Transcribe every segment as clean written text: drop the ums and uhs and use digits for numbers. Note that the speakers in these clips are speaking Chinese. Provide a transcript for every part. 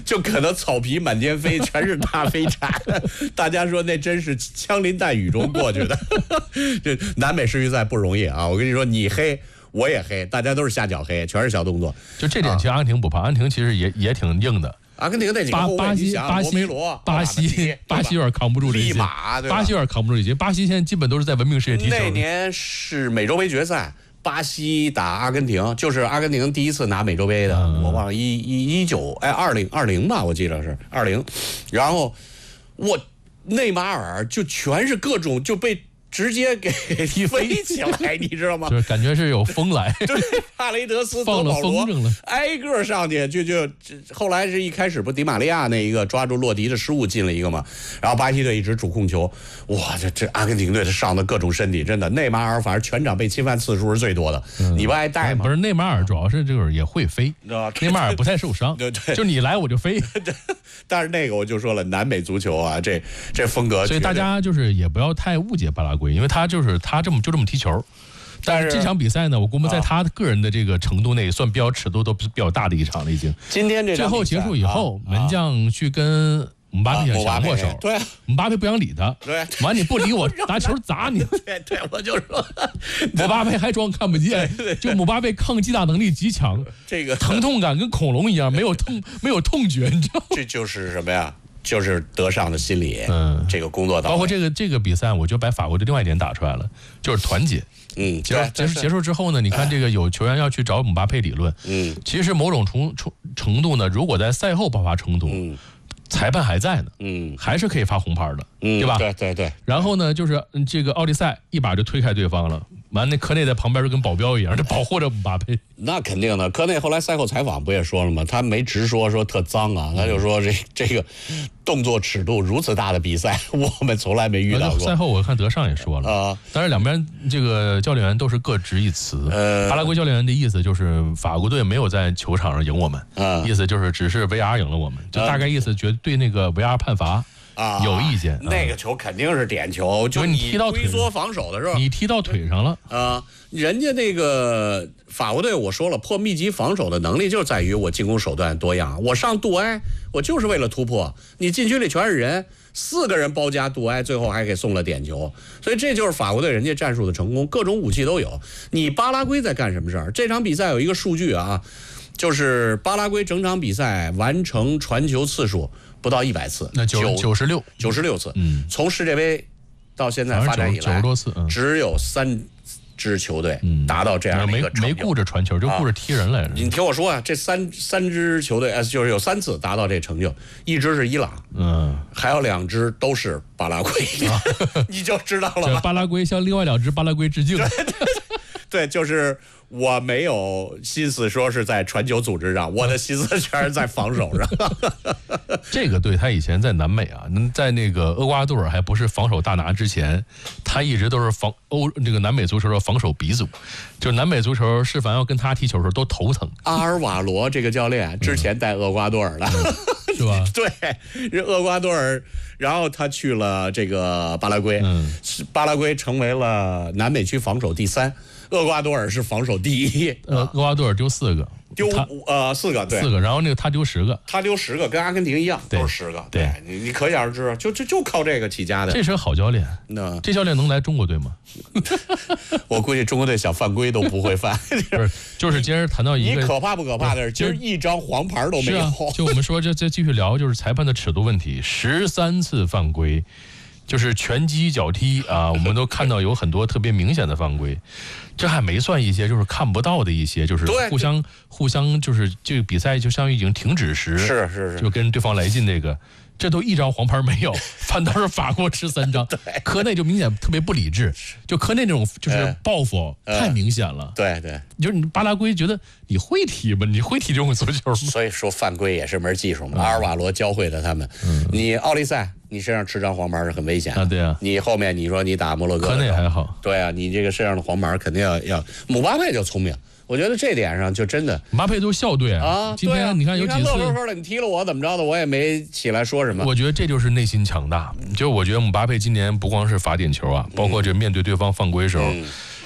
就可能草皮满天飞，全是大飞铲。大家说那真是枪林弹雨中过去的。这南美世预赛不容易啊！我跟你说，你黑我也黑，大家都是下脚黑，全是小动作。 就这点，其实阿根廷不怕，阿根廷其实也挺硬的。 阿根廷那几个后卫， 巴西有点扛不住这些，巴西有点扛不住这些。巴西现在基本都是在文明世界踢球。 那年是美洲杯决赛，巴西打阿根廷，就是阿根廷第一次拿美洲杯的，我忘了20吧，我记得是20。然后内马尔就全是各种就被直接给飞起来，你知道吗？ 就是感觉是有风来。 对，帕雷德斯、 放了风筝了， 挨个上去就后来是一开始不迪玛利亚那一个抓住洛迪的失误进了一个嘛，然后巴西队一直主控球，哇，这阿根廷队他上的各种身体，真的内马尔反正全场被侵犯次数是最多的，你不爱带吗？ 不是内马尔主要是就是也会飞，内马尔不太受伤， 对， 就你来我就飞。 但是那个我就说了，南美足球啊，这风格， 所以大家就是也不要太误解巴拉圭，因为他这么踢球。但是这场比赛呢，我估摸在他个人的这个程度内，算比较尺度都比较大的一场了，已经。 今天这最后结束以后，门将去跟姆巴佩想握手， 对， 姆巴佩不想理他， 对， 完你不理我，拿球砸你， 对，我就说， 姆巴佩还装看不见，就姆巴佩抗击打能力极强， 这个疼痛感跟恐龙一样，没有痛觉，你知道吗？ 这就是什么呀？就是德尚的心理，这个工作到位， 包括这个比赛，我就把法国的另外一点打出来了，就是团结。结束之后呢，你看这个有球员要去找姆巴佩理论，其实某种程度呢，如果在赛后爆发冲突，裁判还在呢，还是可以发红牌的，对吧？ 对。 然后呢，就是这个奥利赛一把就推开对方了。完，那科内在旁边就跟保镖一样，这保护着姆巴佩。 那肯定的，科内后来赛后采访不也说了吗？他没直说特脏啊，他就说这个动作尺度如此大的比赛，我们从来没遇到过。 赛后我看德尚也说了当然两边这个教练员都是各执一词。巴拉圭教练员的意思就是法国队没有在球场上赢我们，意思就是只是 VR 赢了我们，就大概意思觉得对那个 VR 判罚。有意见， 那个球肯定是点球，就你踢到龟缩防守的时候， 你踢到腿上了人家那个法国队，我说了，破密集防守的能力就在于我进攻手段多样，我上杜埃，我就是为了突破，你禁区里全是人，4个人包夹杜埃，最后还给送了点球，所以这就是法国队人家战术的成功，各种武器都有。你巴拉圭在干什么事儿？这场比赛有一个数据啊，就是巴拉圭整场比赛完成传球次数不到100次， 那96 次，从世界杯到现在发展以来，90 多次， 只有3支球队达到这样的一个成就， 没顾着传球，就顾着踢人来着。 你听我说啊，这三支球队就是有3次达到这成就，一支是伊朗，还有2支都是巴拉圭，你就知道了吧？ 巴拉圭向另外2支巴拉圭致敬。 对，就是我没有心思说是在传球组织上，我的心思全是在防守上。 这个队他以前在南美啊，在那个厄瓜多尔还不是防守大拿之前，他一直都是这个南美足球的防守鼻祖。就南美足球是凡要跟他踢球的时候都头疼。 阿尔瓦罗这个教练之前带厄瓜多尔的， 是吧？ 对，厄瓜多尔，然后他去了这个巴拉圭，巴拉圭成为了南美区防守第3。厄瓜多尔是防守第1， 厄瓜多尔丢4个， 丢4个，对，4 个，然后那个他丢10个， 他丢10个，跟阿根廷一样，都是10个，对，你可想而知，就靠这个起家的。 这是个好教练，这教练能来中国队吗？ 我估计中国队想犯规都不会犯。 不是，就是今儿谈到一个， 你可怕不可怕的是，今儿一张黄牌都没有。 就我们说，再继续聊，就是裁判的尺度问题，13次犯规。就是拳击脚踢啊，我们都看到有很多特别明显的犯规，这还没算一些就是看不到的一些，就是互相就是这个比赛就相当于已经停止时， 是就跟对方来劲，这个这都1张黄牌没有，反倒是法国吃3张。科内就明显特别不理智，就科内那种就是报复太明显了。 对， 就是你巴拉圭觉得你会踢吗？你会踢这种足球吗？ 所以说犯规也是门技术嘛。阿尔瓦罗教会了他们。你奥利赛，你身上吃张黄牌是很危险啊。对啊。 你后面你说你打摩洛哥， 科内还好。 对啊，你这个身上的黄牌肯定要。姆巴佩就聪明。我觉得这点上就真的， 姆巴佩都是校队啊。今天你看有几次乐呵呵的，你踢了我怎么着的，我也没起来说什么。 我觉得这就是内心强大。就我觉得姆巴佩今年不光是罚点球啊，包括这面对对方犯规的时候，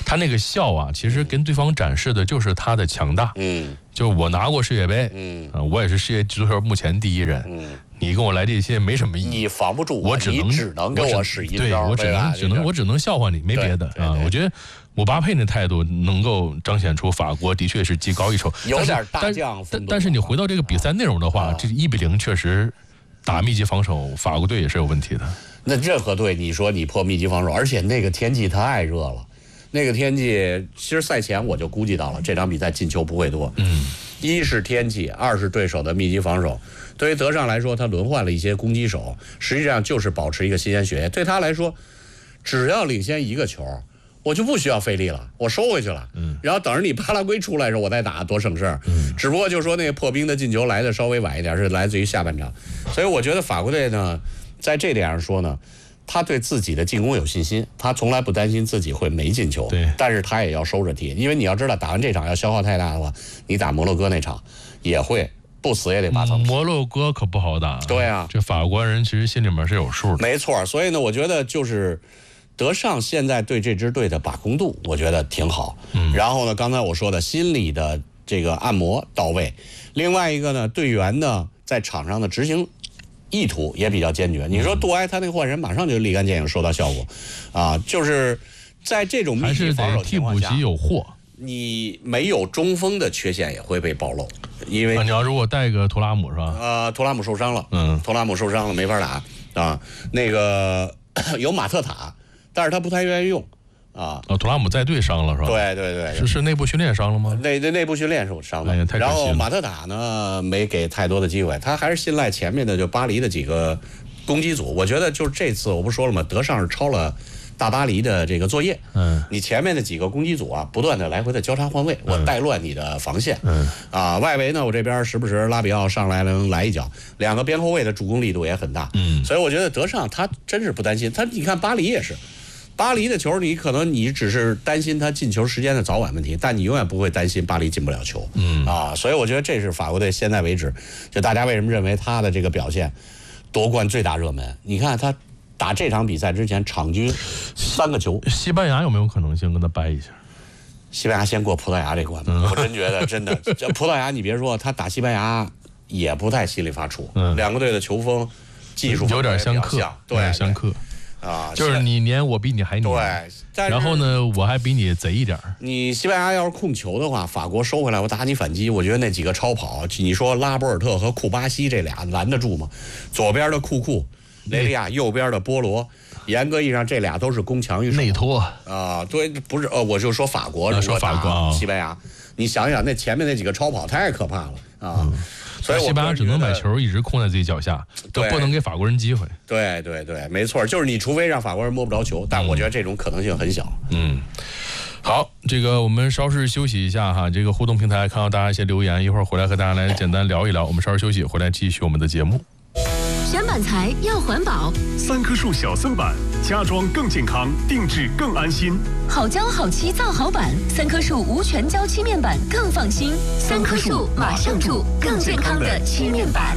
他那个笑啊，其实跟对方展示的就是他的强大。就我拿过世界杯，我也是世界足球目前第一人。你跟我来这些没什么意义， 你防不住我，只能给我使一招， 我只能笑话你，没别的啊。我觉得姆巴佩那态度能够彰显出法国的确是技高一筹， 有点大将风度。 但是你回到这个比赛内容的话，这1-0确实打密集防守，法国队也是有问题的。 那任何队，你说你破密集防守，而且那个天气太热了，那个天气其实赛前我就估计到了这场比赛进球不会多。一是天气，二是对手的密集防守。对于德尚来说，他轮换了一些攻击手，实际上就是保持一个新鲜血液。对他来说，只要领先1个球，我就不需要费力了，我收回去了。然后等着你巴拉圭出来的时候，我再打，多省事儿。只不过就说那个破冰的进球来的稍微晚一点，是来自于下半场。所以我觉得法国队呢，在这点上说呢，他对自己的进攻有信心，他从来不担心自己会没进球。 对， 但是他也要收着踢，因为你要知道，打完这场要消耗太大的话，你打摩洛哥那场也会不死也得拔草。 摩洛哥可不好打。 对啊， 这法国人其实心里面是有数的。 没错，所以呢，我觉得就是德尚现在对这支队的把控度，我觉得挺好。然后呢，刚才我说的心理的这个按摩到位，另外一个呢，队员呢在场上的执行意图也比较坚决。你说杜埃他那个换人马上就立竿见影收到效果，啊，就是在这种密集防守情况下， 还是得替补席有货。 你没有中锋的缺陷也会被暴露，因为你要如果带个图拉姆是吧？ 图拉姆受伤了，图拉姆受伤了没法打啊。那个有马特塔，但是他不太愿意用啊。 图拉姆在队伤了是吧？ 对， 是内部训练伤了吗？ 内部训练受伤了。然后马特塔呢没给太多的机会，他还是信赖前面的就巴黎的几个攻击组。我觉得就是这次我不说了吗？德尚是抄了大巴黎的这个作业。你前面的几个攻击组啊，不断的来回的交叉换位，我带乱你的防线。外围呢，我这边时不时拉比奥上来能来一脚，两个边后卫的助攻力度也很大。所以我觉得德尚他真是不担心。你看巴黎也是。巴黎的球，你可能你只是担心他进球时间的早晚问题，但你永远不会担心巴黎进不了球。所以我觉得这是法国队现在为止，就大家为什么认为他的这个表现夺冠最大热门？你看他打这场比赛之前场均3个球。 西班牙有没有可能性跟他掰一下？ 西班牙先过葡萄牙这关吧。我真觉得真的，这葡萄牙你别说，他打西班牙也不太稀里发出。两个队的球风、技术有点相克， 对， 相克。就是你黏我比你还黏， 对， 然后呢，我还比你贼一点。 你西班牙要是控球的话，法国收回来我打你反击，我觉得那几个超跑，你说拉波尔特和库巴西这俩拦得住吗？左边的库雷利亚，右边的波罗，严格意义上这俩都是攻强于守。 内托对，不是我就说法国， 说法国西班牙，你想想那前面那几个超跑太可怕了啊！所以西班牙只能把球一直控在自己脚下，都不能给法国人机会。 对，没错，就是你除非让法国人摸不着球，但我觉得这种可能性很小。 好，这个我们稍事休息一下哈，这个互动平台看到大家一些留言，一会儿回来和大家来简单聊一聊。我们稍事休息，回来继续我们的节目。 选板材要环保 ，3棵树小色板，家装更健康，定制更安心。 好胶好漆造好板，3棵树无全胶漆面板更放心。3棵树马上住更健康的漆面板。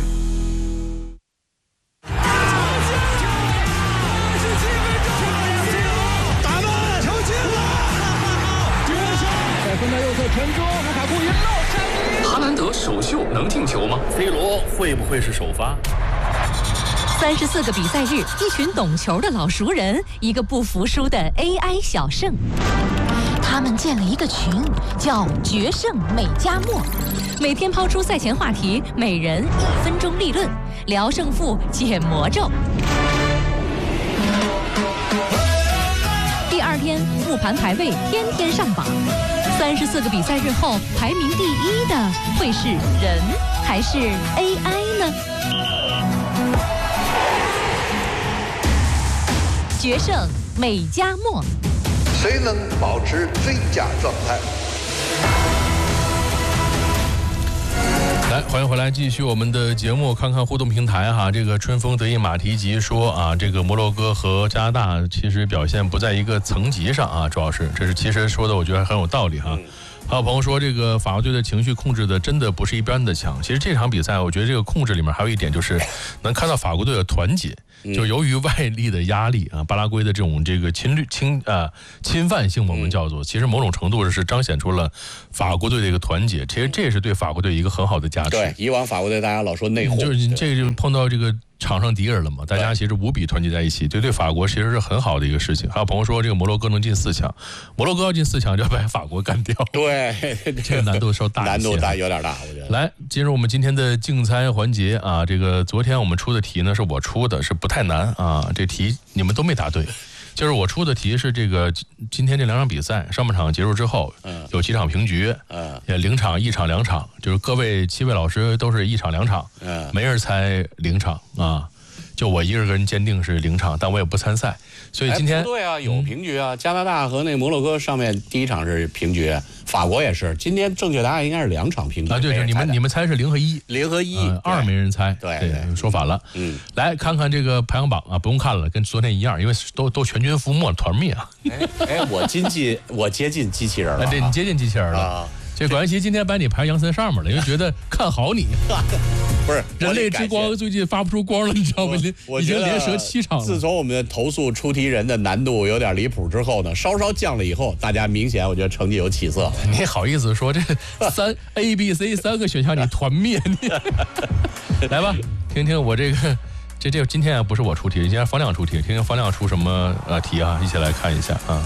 打门，球进了！在分到右侧传中，卢卡库一漏。 哈兰德首秀能进球吗 ？C 罗会不会是首发 ？34个比赛日，一群懂球的老熟人，一个不服输的 AI 小胜。他们建了一个群，叫“决胜美加墨”，每天抛出赛前话题，每人1分钟立论，聊胜负，解魔咒。第2天，复盘排位，天天上榜。34个比赛日后，排名第1的会是人还是 AI 呢？决胜美加墨， 谁能保持最佳状态？ 来，欢迎回来，继续我们的节目，看看互动平台哈。这个春风得意马蹄疾说啊，这个摩洛哥和加拿大其实表现不在一个层级上啊，主要是这是其实说的，我觉得很有道理哈。 还有朋友说，这个法国队的情绪控制的真的不是一般的强。其实这场比赛，我觉得这个控制里面还有一点就是能看到法国队的团结。就由于外力的压力啊，巴拉圭的这种这个侵犯性，我们叫做，其实某种程度是彰显出了法国队的一个团结。其实这也是对法国队一个很好的加持。 对，以往法国队大家老说内讧， 就是这就碰到这个场上敌人了嘛，大家其实无比团结在一起，对法国其实是很好的一个事情。还有朋友说，这个摩洛哥能进4强，摩洛哥要进4强就要把法国干掉。 对， 这个难度稍大一些， 难度大有点大，我觉得。 来，进入我们今天的竞猜环节啊，这个昨天我们出的题呢是我出的，是不太难啊，这题你们都没答对。就是我出的题是这个今天这2场比赛上半场结束之后，有几场平局，也0场、1场、2场，就是各位7位老师都是1场2场，没人猜0场啊。就我一个人坚定是0场，但我也不参赛，所以今天不对啊，有平局啊，加拿大和那摩洛哥上面第1场是平局，法国也是，今天正确答案应该是2场平局啊，对，就你们猜是0和1，0 和1， 2没人猜， 对， 说反了，来看看这个排行榜啊，不用看了，跟昨天一样，因为都全军覆没，团灭啊， 我接近机器人了， 对，你接近机器人了。这管弦奇今天把你排杨森上面了，因为觉得看好你。 不是， 人类之光最近发不出光了，你知道吗？已经连折7场了。 自从我们的投诉出题人的难度有点离谱之后呢，稍稍降了以后，大家明显我觉得成绩有起色。 你好意思说这A B C 3个选项你团灭你？来吧，听听我这个今天不是我出题，今天方亮出题，听听方亮出什么题啊？一起来看一下啊。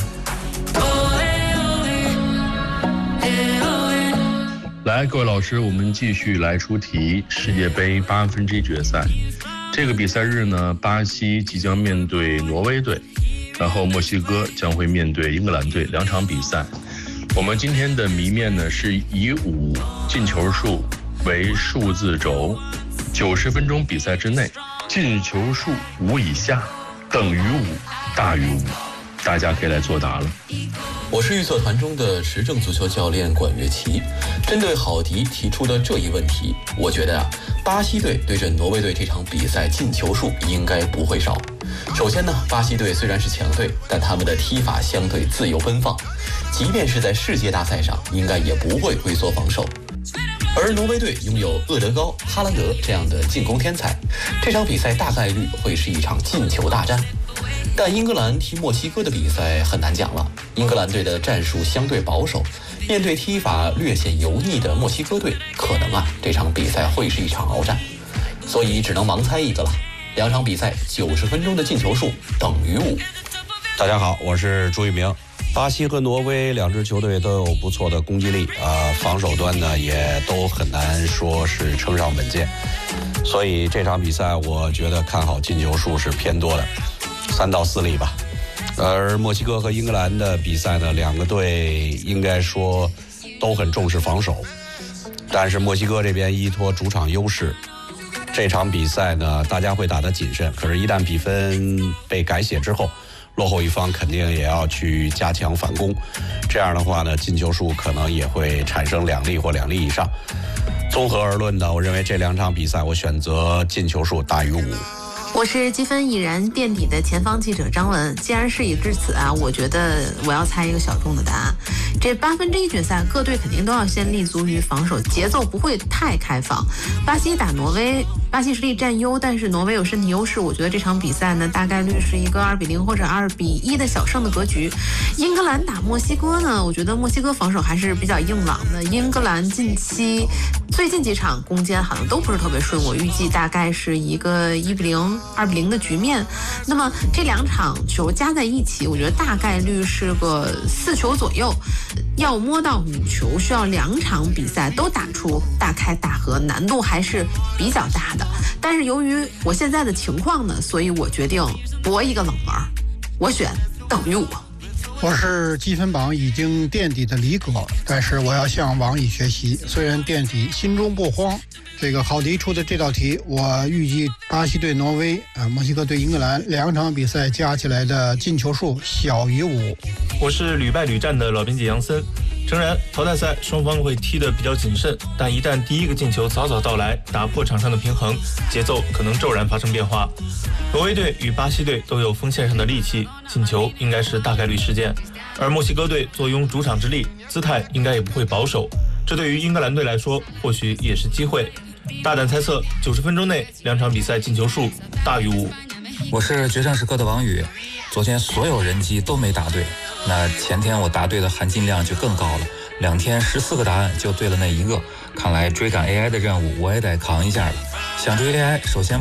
来，各位老师，我们继续来出题。世界杯1/8决赛，这个比赛日呢，巴西即将面对挪威队，然后墨西哥将会面对英格兰队，2场比赛。我们今天的谜面呢是以5进球数为数字轴，90分钟比赛之内，进球数5以下等于5大于5。大家可以来作答了。 我是预测团中的时政足球教练管乐琪。针对郝迪提出的这一问题，我觉得巴西队对阵挪威队这场比赛进球数应该不会少。首先呢，巴西队虽然是强队，但他们的踢法相对自由奔放，即便是在世界大赛上，应该也不会龟缩防守。而挪威队拥有厄德高、哈兰德这样的进攻天才，这场比赛大概率会是一场进球大战。但英格兰踢墨西哥的比赛很难讲了，英格兰队的战术相对保守，面对踢法略显油腻的墨西哥队，可能这场比赛会是一场鏖战，所以只能盲猜一个了。2场比赛90分钟的进球数等于5。 大家好，我是朱一鸣。巴西和挪威2支球队都有不错的攻击力防守端呢也都很难说是称上稳健，所以这场比赛我觉得看好进球数是偏多的，3到4粒吧。而墨西哥和英格兰的比赛呢，2个队应该说都很重视防守，但是墨西哥这边依托主场优势，这场比赛呢大家会打得谨慎，可是一旦比分被改写之后，落后一方肯定也要去加强反攻，这样的话呢进球数可能也会产生2粒或2粒以上。综合而论呢，我认为这2场比赛我选择进球数大于5。 我是积分已然垫底的前方记者张文。既然事已至此我觉得我要猜一个小众的答案。这1/8决赛，各队肯定都要先立足于防守，节奏不会太开放。巴西打挪威，巴西实力占优，但是挪威有身体优势，我觉得这场比赛呢，大概率是一个2-0或者2-1的小胜的格局。英格兰打墨西哥呢，我觉得墨西哥防守还是比较硬朗的。英格兰最近几场攻坚好像都不是特别顺，我预计大概是一个1-0、2-0的局面。那么这2场球加在一起，我觉得大概率是个4球左右。要摸到5球，需要2场比赛都打出大开大合，难度还是比较大的。但是由于我现在的情况呢，所以我决定搏一个冷门，我选等于5。 我是积分榜已经垫底的李哥，但是我要向网易学习，虽然垫底，心中不慌。这个郝迪出的这道题，我预计巴西对挪威墨西哥对英格兰2场比赛加起来的进球数小于5。 我是屡败屡战的老编辑杨森。诚然，淘汰赛双方会踢得比较谨慎，但一旦第一个进球早早到来，打破场上的平衡，节奏可能骤然发生变化。挪威队与巴西队都有锋线上的利器，进球应该是大概率事件。 而墨西哥队坐拥主场之利，姿态应该也不会保守，这对于英格兰队来说或许也是机会。大胆猜测，90分钟内2场比赛进球数大于5。 我是决胜时刻的王宇，昨天所有人机都没答对，那前天我答对的含金量就更高了，2天14个答案就对了那1个，看来追赶 AI 的任务我也得扛一下了。想追 AI，首先